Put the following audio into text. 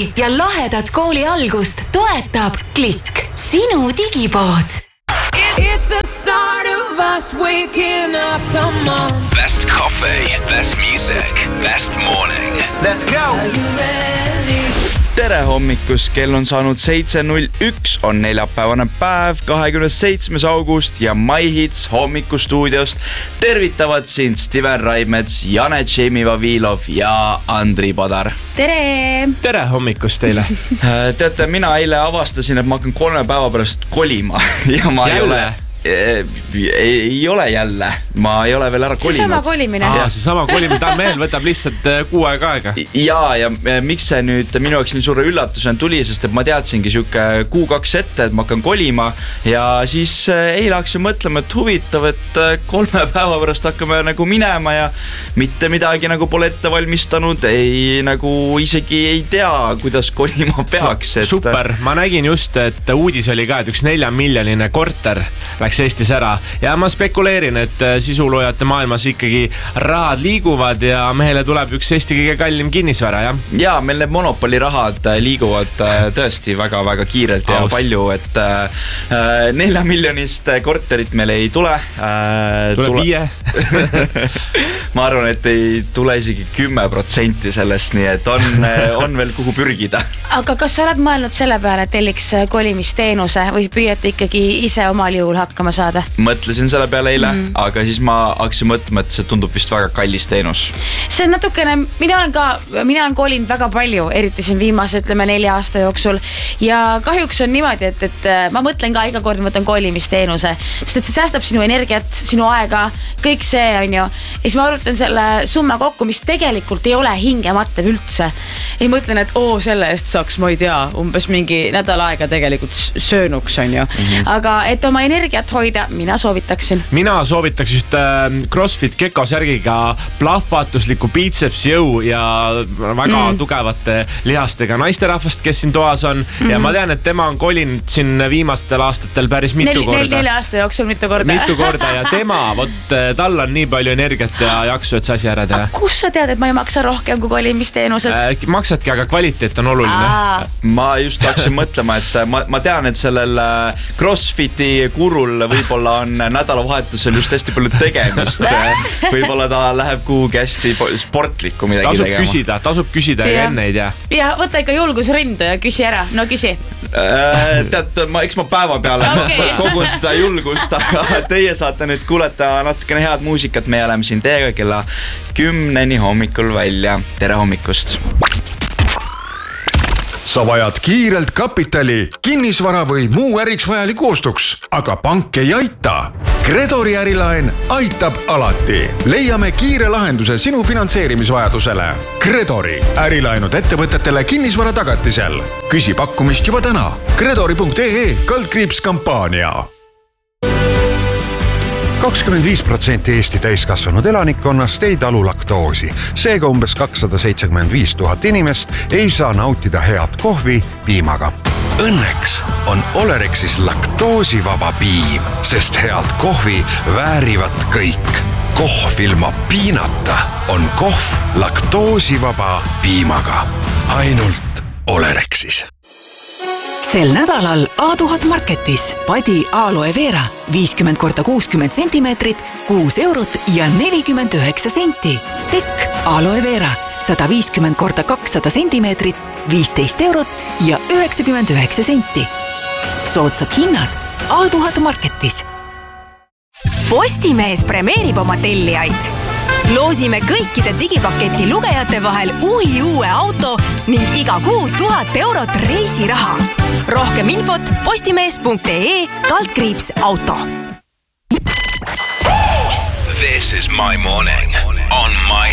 õpitulemusi ja lahedat kooli algust toetab Klikk, sinu digipood. It's the start of us waking up, come on. Best coffee, best music, best morning. Let's go! Are you ready? Tere hommikust, kell on saanud 7.01, on neljapäevane päev, 27. august ja My Hits hommikustuudiost tervitavad sind Steven Raimets, Jane Jamie Vavilov ja Andri Padar. Tere! Tere hommikust teile! Teate, mina eile avastasin, et ma hakkan 3 päeva pärast kolima ja ma jälle? ei ole jälle, ma ei ole veel ära kolinud. See sama kolimine. See sama kolimine, ta mehel võtab lihtsalt kuu aega. Ja miks see nüüd minu jaoks nii suure üllatusena tuli, sest et ma teadsingi siuke kuu 2 ette, et ma hakkan kolima ja siis eile hakkasin mõtlema, et huvitav, et 3 päeva pärast hakkame nagu minema ja mitte midagi nagu pole ette valmistanud, ei nagu isegi ei tea, kuidas kolima peaks. Super, ma nägin just, et uudis oli ka, et üks 4 miljoniline korter läks Eestis ära ja ma spekuleerin, et sisuloojate maailmas ikkagi rahad liiguvad ja mehele tuleb üks Eesti kõige kallim kinnisvara, jah? Ja, meil need monopoli rahad liiguvad tõesti väga-väga kiirelt ja palju, et 4 miljonist korterit meil ei tule. Tuleb 5? Ma arvan, et ei tule isegi 10% sellest, nii et on veel kuhu pürgida. Aga kas sa oled mõelnud selle peale, et telliks kolimisteenuse või püüate ikkagi ise omal jõul hakkama saada? Mõtlesin selle peale eile, aga siis ma hakkasin mõtlema, et see tundub vist väga kallis teenus. See on natukene, mina olen kolinud väga palju, eriti siin viimase, 4 aasta jooksul ja kahjuks on niimoodi, et ma mõtlen ka iga kord, ma mõtlen kolimisteenuse, sest et see säästab sinu energiat, sinu aega, kõik see on ju. Ja siis ma arvutan selle summa kokku, mis tegelikult ei ole hingematev üldse. Ja mõtlen, et selle eest saaks, ma ei tea, umbes mingi nädal aega tegelikult söönuks on ju. Aga et oma energiat hoida, mina soovitaksin ühte CrossFit Gekko-särgiga plahvatusliku biitsepsi jõu ja väga tugevate lihastega naisterahvast, kes siin toas on ja ma tean, et tema on kolinud siin viimastel aastatel päris mitu korda. 4 aasta jooksul mitu korda ja tema, tal on nii palju energiat ja jaksu, et see asi ära teha. Kus sa tead, et ma ei maksa rohkem kui kolimisteenused? Maksadki, aga kvaliteet on oluline. Ma just hakkasin mõtlema, et ma tean, et sellel CrossFiti kurul võib-olla on nädalavahetusel just hästi palju tegemist. Võib-olla ta läheb kuhugi hästi sportlikku midagi tegema. Tasub küsida ja enne ei tea. Ja võta ikka julgusrindu ja küsi ära. No küsi. Tead, eks ma päeva peale kogun seda julgust, aga teie saate nüüd kuulata natukene head muusikat. Me oleme siin teiega kella 10 hommikul välja. Tere hommikust! Sa vajad kiirelt kapitali, kinnisvara või muu äriks vajaliku ostuks, aga pank ei aita. Gredori ärilaen aitab alati. Leiame kiire lahenduse sinu finantseerimisvajadusele. Gredori ärilaenud ettevõtetele kinnisvara tagatisel. Küsi pakkumist juba täna. Gredori.ee/kampaania. 25% Eesti täiskasvanud elanikkonnast ei talu laktoosi. Seega umbes 275 000 inimest ei saa nautida head kohvi piimaga. Õnneks on Olerexis laktoosivaba piim, sest head kohvi väärivad kõik. Kohv ilma piinata on kohv laktoosivaba piimaga. Ainult Olerexis. Sel nädalal A1000 Marketis Padi Aloe Vera 50 × 60 centimeetrit, 6 eurot ja 49 senti. Tekk Aloe Vera 150 × 200 centimeetrit, 15 eurot ja 99 senti. Soodsad hinnad A1000 Marketis. Postimees premeerib oma tellijaid. Loosime kõikide digipaketi lugejate vahel uue auto ning iga kuu 1000 eurot reisiraha. Rohkem infot postimees.ee/auto. This is my morning on My